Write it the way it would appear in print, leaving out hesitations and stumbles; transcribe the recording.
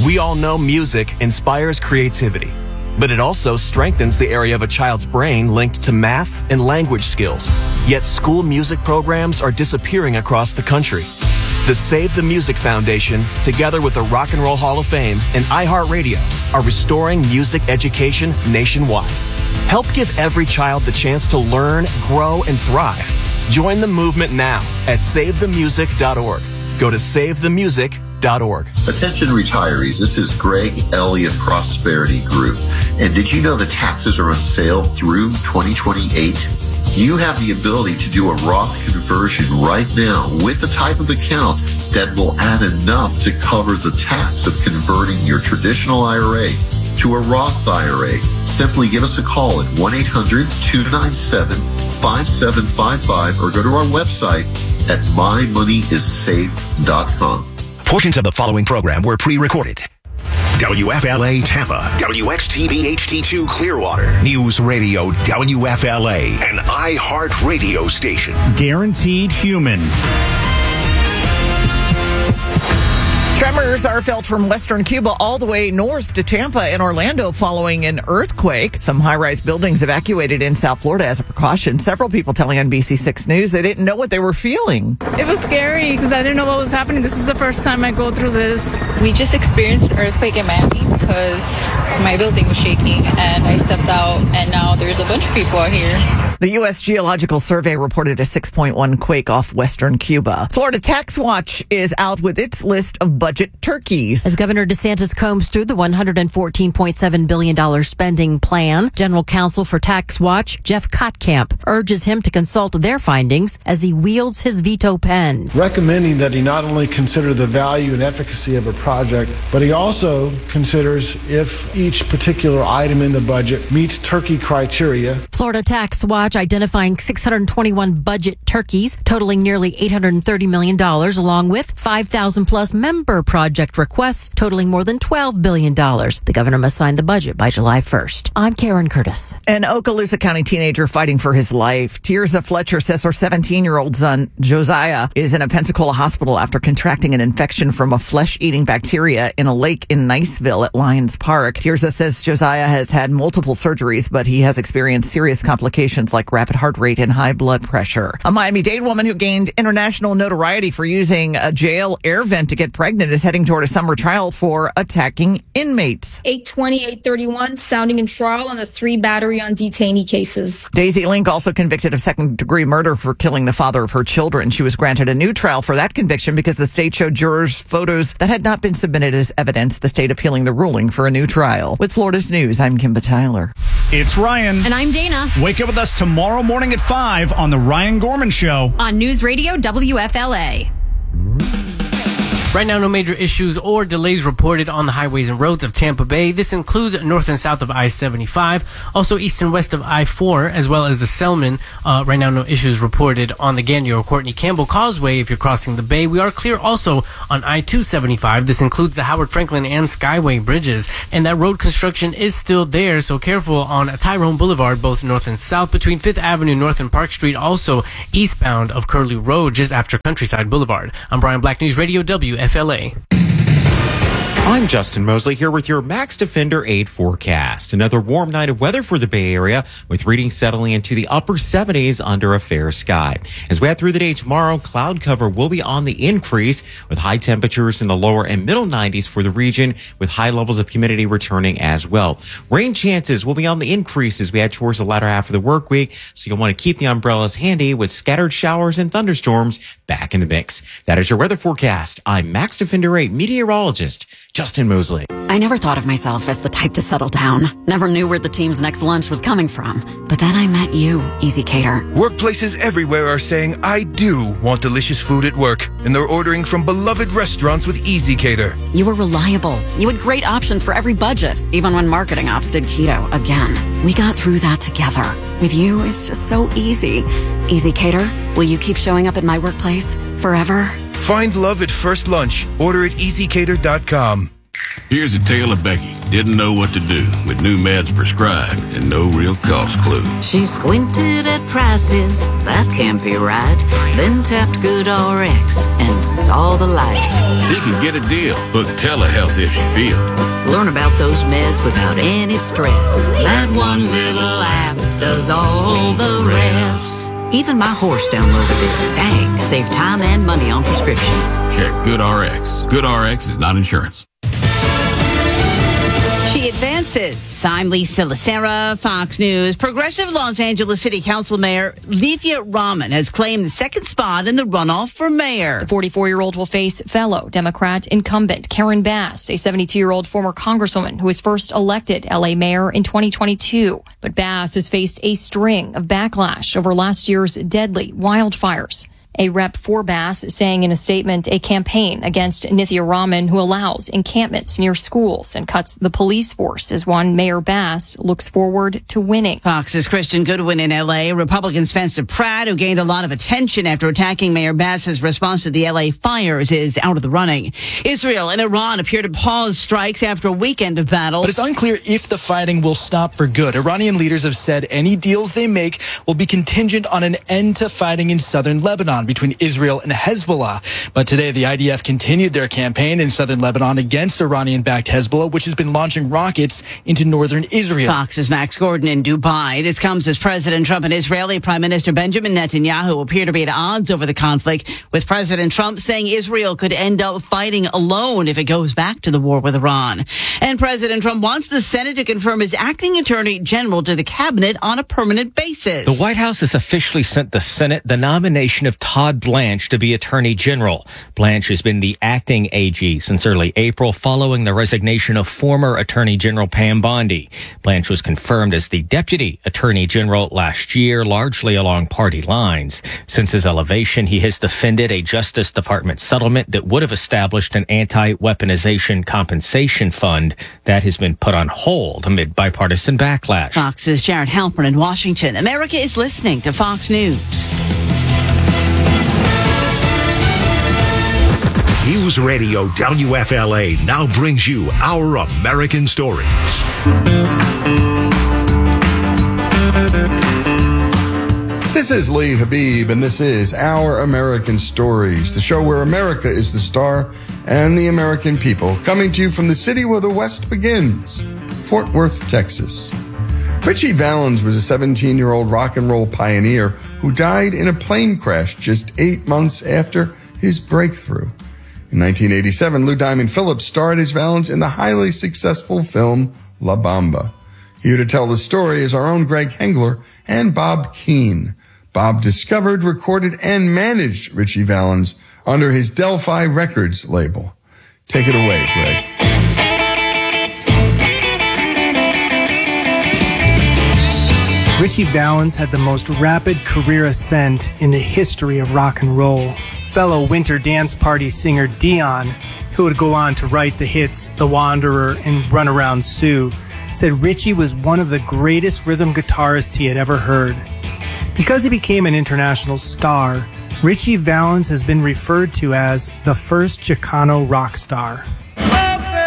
We all know music inspires creativity, but it also strengthens the area of a child's brain linked to math and language skills. Yet school music programs are disappearing across the country. The Save the Music Foundation, together with the Rock and Roll Hall of Fame and iHeartRadio, are restoring music education nationwide. Help give every child the chance to learn, grow, and thrive. Join the movement now at SaveTheMusic.org. Go to SaveTheMusic.org. Attention retirees, this is Greg Elliott Prosperity Group. And did you know the taxes are on sale through 2028? You have the ability to do a Roth conversion right now with the type of account that will add enough to cover the tax of converting your traditional IRA to a Roth IRA. Simply give us a call at 1-800-297-5755 or go to our website at mymoneyissaved.com. Portions of the following program were pre-recorded. WFLA Tampa, WXTV HD2 Clearwater, News Radio WFLA, an iHeart radio station. Guaranteed human. Tremors are felt from western Cuba all the way north to Tampa and Orlando following an earthquake. Some high-rise buildings evacuated in South Florida as a precaution. Several people telling NBC6 News they didn't know what they were feeling. It was scary because I didn't know what was happening. This is the first time I go through this. We just experienced an earthquake in Miami because my building was shaking and I stepped out and now there's a bunch of people out here. The U.S. Geological Survey reported a 6.1 quake off western Cuba. Florida Tax Watch is out with its list of budget turkeys. As Governor DeSantis combs through the $114.7 billion spending plan, General Counsel for Tax Watch, Jeff Kottkamp, urges him to consult their findings as he wields his veto pen. Recommending that he not only consider the value and efficacy of a project, but he also considers if each particular item in the budget meets turkey criteria. Florida Tax Watch identifying 621 budget turkeys totaling nearly $830 million, along with 5,000 plus member project requests totaling more than $12 billion. The governor must sign the budget by July 1st. I'm Karen Curtis. An Okaloosa County teenager fighting for his life. Tirza Fletcher says her 17-year-old son, Josiah, is in a Pensacola hospital after contracting an infection from a flesh-eating bacteria in a lake in Niceville at Lions Park. Tirza says Josiah has had multiple surgeries, but he has experienced serious complications like rapid heart rate and high blood pressure. A Miami-Dade woman who gained international notoriety for using a jail air vent to get pregnant is heading toward a summer trial for attacking inmates. 8/20/8/31 sounding in trial on the 3 battery on detainee cases. Daisy Link, also convicted of second-degree murder for killing the father of her children. She was granted a new trial for that conviction because the state showed jurors photos that had not been submitted as evidence. The state appealing the ruling for a new trial. With Florida's News, I'm Kimba Tyler. It's Ryan. And I'm Dana. Wake up with us tomorrow morning at 5 on The Ryan Gorman Show. On News Radio WFLA. Right now, no major issues or delays reported on the highways and roads of Tampa Bay. This includes north and south of I-75, also east and west of I-4, as well as the Selman. Right now, no issues reported on the Gandy or Courtney Campbell Causeway if you're crossing the bay. We are clear also on I-275. This includes the Howard Franklin and Skyway bridges, and that road construction is still there, so careful on Tyrone Boulevard, both north and south, between 5th Avenue North and Park Street, also eastbound of Curlew Road, just after Countryside Boulevard. I'm Brian Black, News Radio WFLA. I'm Justin Mosley here with your Max Defender 8 forecast. Another warm night of weather for the Bay Area, with readings settling into the upper 70s under a fair sky. As we head through the day tomorrow, cloud cover will be on the increase, with high temperatures in the lower and middle 90s for the region, with high levels of humidity returning as well. Rain chances will be on the increase as we head towards the latter half of the work week, so you'll want to keep the umbrellas handy, with scattered showers and thunderstorms back in the mix. That is your weather forecast. I'm Max Defender 8 meteorologist Justin Mosley. I never thought of myself as the type to settle down. Never knew where the team's next lunch was coming from. But then I met you, Easy Cater. Workplaces everywhere are saying, I do want delicious food at work. And they're ordering from beloved restaurants with Easy Cater. You were reliable. You had great options for every budget, even when marketing ops did keto again. We got through that together. With you, it's just so easy. Easy Cater, will you keep showing up at my workplace forever? Find love at first lunch. Order at easycater.com. Here's a tale of Becky. Didn't know what to do with new meds prescribed and no real cost clue. She squinted at prices, that can't be right. Then tapped GoodRx and saw the light. She can get a deal. Book telehealth if she feel. Learn about those meds without any stress. That one little app does all the rest. Even my horse downloaded it. Dang, save time and money on prescriptions. Check GoodRx. GoodRx is not insurance. She advances. I'm Lisa Lacera, Fox News. Progressive Los Angeles City Council Mayor Nithya Raman has claimed the second spot in the runoff for mayor. The 44-year-old will face fellow Democrat incumbent Karen Bass, a 72-year-old former congresswoman who was first elected L.A. mayor in 2022. But Bass has faced a string of backlash over last year's deadly wildfires. A rep for Bass saying in a statement a campaign against Nithya Raman, who allows encampments near schools and cuts the police force, is one Mayor Bass looks forward to winning. Fox's Christian Goodwin in L.A. Republican Spencer Pratt, who gained a lot of attention after attacking Mayor Bass's response to the L.A. fires, is out of the running. Israel and Iran appear to pause strikes after a weekend of battles. But it's unclear if the fighting will stop for good. Iranian leaders have said any deals they make will be contingent on an end to fighting in southern Lebanon between Israel and Hezbollah. But today, the IDF continued their campaign in southern Lebanon against Iranian-backed Hezbollah, which has been launching rockets into northern Israel. Fox's Max Gordon in Dubai. This comes as President Trump and Israeli Prime Minister Benjamin Netanyahu appear to be at odds over the conflict, with President Trump saying Israel could end up fighting alone if it goes back to the war with Iran. And President Trump wants the Senate to confirm his acting attorney general to the cabinet on a permanent basis. The White House has officially sent the Senate the nomination of Todd Blanche to be Attorney General. Blanche has been the acting AG since early April following the resignation of former Attorney General Pam Bondi. Blanche was confirmed as the Deputy Attorney General last year, largely along party lines. Since his elevation, he has defended a Justice Department settlement that would have established an anti-weaponization compensation fund that has been put on hold amid bipartisan backlash. Fox's Jared Halpern in Washington. America is listening to Fox News. News Radio WFLA now brings you Our American Stories. This is Lee Habib, and this is Our American Stories, the show where America is the star and the American people, coming to you from the city where the West begins, Fort Worth, Texas. Ritchie Valens was a 17-year-old rock and roll pioneer who died in a plane crash just 8 months after his breakthrough. In 1987, Lou Diamond Phillips starred as Valens in the highly successful film La Bamba. Here to tell the story is our own Greg Hengler and Bob Keane. Bob discovered, recorded, and managed Ritchie Valens under his Delphi Records label. Take it away, Greg. Ritchie Valens had the most rapid career ascent in the history of rock and roll. Fellow Winter Dance Party singer Dion, who would go on to write the hits The Wanderer and Runaround Sue, said Ritchie was one of the greatest rhythm guitarists he had ever heard. Because he became an international star, Ritchie Valens has been referred to as the first Chicano rock star.